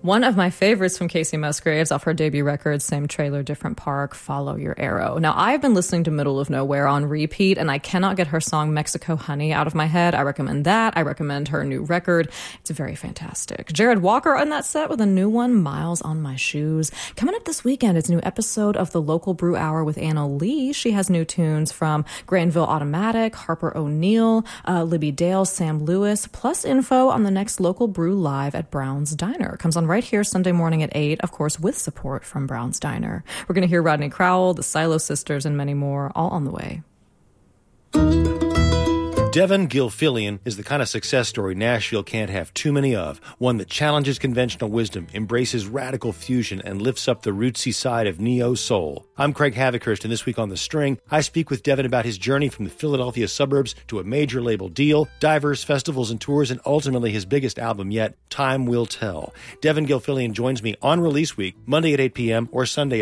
One of my favorites from Casey Musgraves off her debut record, Same Trailer, Different Park, Follow Your Arrow. Now, I've been listening to Middle of Nowhere on repeat, and I cannot get her song Mexico Honey out of my head. I recommend that. I recommend her new record. It's very fantastic. Jared Walker on that set with a new one, Miles on My Shoes. Coming up this weekend, it's a new episode of the Local Brew Hour with Anna Lee. She has new tunes from Granville Automatic, Harper O'Neill, Libby Dale, Sam Lewis, plus info on the next Local Brew Live at Brown's Diner. It comes on right here Sunday morning at 8, of course, with support from Brown's Diner. We're going to hear Rodney Crowell, the Silo Sisters, and many more, all on the way. Devin Gilfillian is the kind of success story Nashville can't have too many of. One that challenges conventional wisdom, embraces radical fusion, and lifts up the rootsy side of neo-soul. I'm Craig Havikhurst, and this week on The String, I speak with Devin about his journey from the Philadelphia suburbs to a major label deal, diverse festivals and tours, and ultimately his biggest album yet, Time Will Tell. Devin Gilfillian joins me on release week, Monday at 8 p.m. or Sunday at